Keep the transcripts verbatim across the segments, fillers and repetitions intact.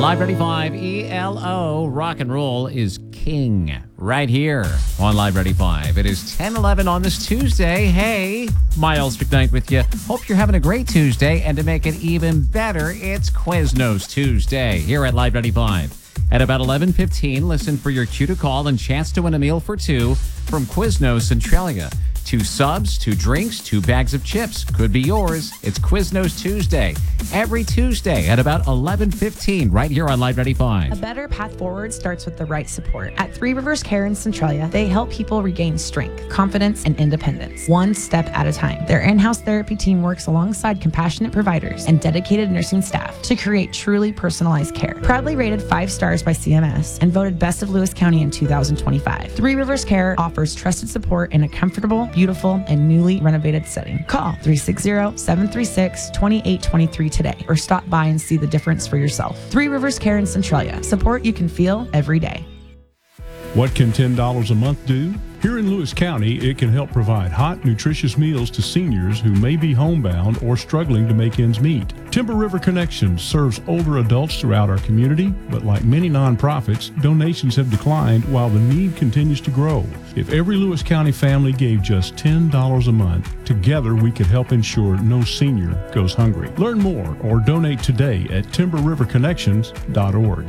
Live ninety-five E L O, rock and roll is king right here on Live ninety-five. It is ten eleven on this Tuesday. Hey, Miles McKnight with you. Hope you're having a great Tuesday, and to make it even better, it's Quiznos Tuesday here at Live ninety-five. At about eleven fifteen, listen for your cue to call and chance to win a meal for two from Quiznos Centralia. Two subs, two drinks, two bags of chips. Could be yours. It's Quiznos Tuesday. Every Tuesday at about eleven fifteen right here on Live ninety-five. A better path forward starts with the right support. At Three Rivers Care in Centralia, they help people regain strength, confidence, and independence, one step at a time. Their in-house therapy team works alongside compassionate providers and dedicated nursing staff to create truly personalized care. Proudly rated five stars by C M S and voted Best of Lewis County in two thousand twenty-five. Three Rivers Care offers trusted support in a comfortable, beautiful, and newly renovated setting. Call three six zero, seven three six, two eight two three today or stop by and see the difference for yourself. Three Rivers Care in Centralia. Support you can feel every day. What can ten dollars a month do? Here in Lewis County, it can help provide hot, nutritious meals to seniors who may be homebound or struggling to make ends meet. Timber River Connections serves older adults throughout our community, but like many nonprofits, donations have declined while the need continues to grow. If every Lewis County family gave just ten dollars a month, together we could help ensure no senior goes hungry. Learn more or donate today at timber river connections dot org.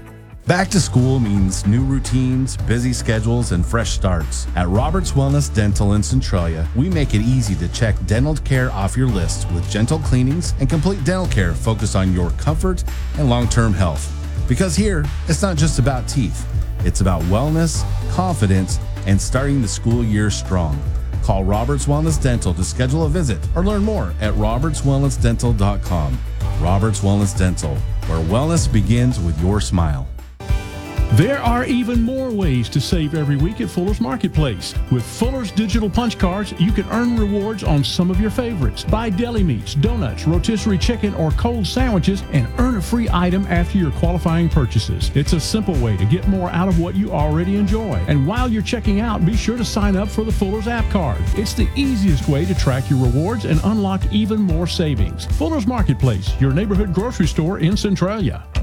Back to school means new routines, busy schedules, and fresh starts. At Roberts Wellness Dental in Centralia, we make it easy to check dental care off your list with gentle cleanings and complete dental care focused on your comfort and long-term health. Because here, it's not just about teeth. It's about wellness, confidence, and starting the school year strong. Call Roberts Wellness Dental to schedule a visit or learn more at roberts wellness dental dot com. Roberts Wellness Dental, where wellness begins with your smile. There are even more ways to save every week at Fuller's Marketplace. With Fuller's digital punch cards, you can earn rewards on some of your favorites. Buy deli meats, donuts, rotisserie chicken, or cold sandwiches and earn a free item after your qualifying purchases. It's a simple way to get more out of what you already enjoy. And while you're checking out, be sure to sign up for the Fuller's app card. It's the easiest way to track your rewards and unlock even more savings. Fuller's Marketplace, your neighborhood grocery store in Centralia.